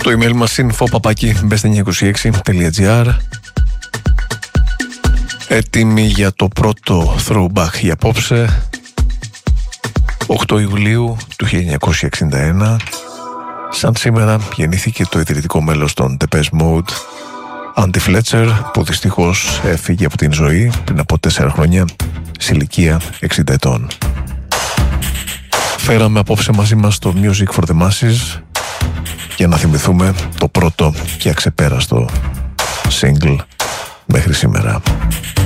Το email μας info@best926.gr. Έτοιμοι για το πρώτο throwback για απόψε. 8 Ιουλίου του 1961. Σαν σήμερα γεννήθηκε το ιδρυτικό μέλος των Depeche Mode, Andy Fletcher, που δυστυχώς έφυγε από την ζωή πριν από 4 χρόνια σε ηλικία 60 ετών. Φέραμε απόψε μαζί μας το Music for the Masses για να θυμηθούμε το πρώτο και αξεπέραστο single μέχρι σήμερα.